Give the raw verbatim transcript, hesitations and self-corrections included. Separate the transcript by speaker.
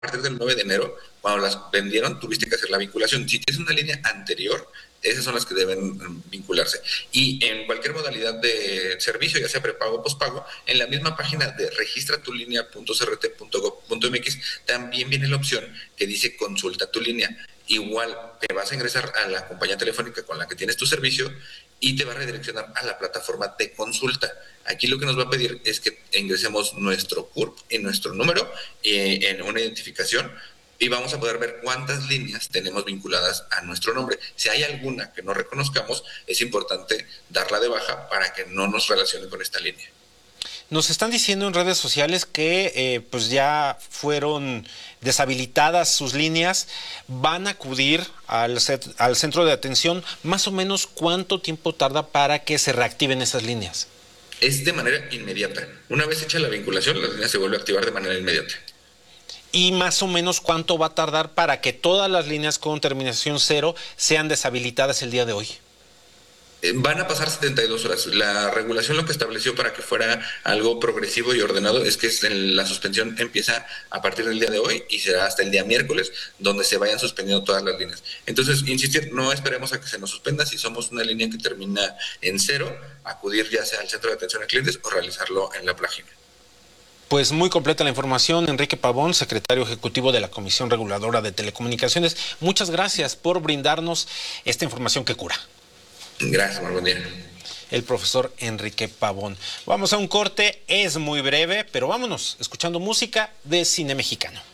Speaker 1: partir del nueve de enero, cuando las vendieron, tuviste que hacer la vinculación. Si tienes una línea anterior, esas son las que deben vincularse. Y en cualquier modalidad de servicio, ya sea prepago o pospago, en la misma página de registratulinea punto c r t punto gov punto m x también viene la opción que dice consulta tu línea. Igual te vas a ingresar a la compañía telefónica con la que tienes tu servicio y te va a redireccionar a la plataforma de consulta. Aquí lo que nos va a pedir es que ingresemos nuestro C U R P y nuestro número eh, en una identificación, y vamos a poder ver cuántas líneas tenemos vinculadas a nuestro nombre. Si hay alguna que no reconozcamos, es importante darla de baja para que no nos relacione con esta línea.
Speaker 2: Nos están diciendo en redes sociales que eh, pues ya fueron deshabilitadas sus líneas, van a acudir al, set, al centro de atención. Más o menos, ¿cuánto tiempo tarda para que se reactiven esas líneas?
Speaker 1: Es de manera inmediata. Una vez hecha la vinculación, la línea se vuelve a activar de manera inmediata.
Speaker 2: ¿Y más o menos cuánto va a tardar para que todas las líneas con terminación cero sean deshabilitadas el día de hoy?
Speaker 1: Eh, van a pasar setenta y dos horas. La regulación lo que estableció para que fuera algo progresivo y ordenado es que la suspensión empieza a partir del día de hoy y será hasta el día miércoles donde se vayan suspendiendo todas las líneas. Entonces, insistir, no esperemos a que se nos suspenda. Si somos una línea que termina en cero, acudir ya sea al centro de atención a clientes o realizarlo en la página.
Speaker 2: Pues muy completa la información. Enrique Pavón, secretario ejecutivo de la Comisión Reguladora de Telecomunicaciones. Muchas gracias por brindarnos esta información que cura.
Speaker 1: Gracias, muy buen día.
Speaker 2: El profesor Enrique Pavón. Vamos a un corte, es muy breve, pero vámonos escuchando música de cine mexicano.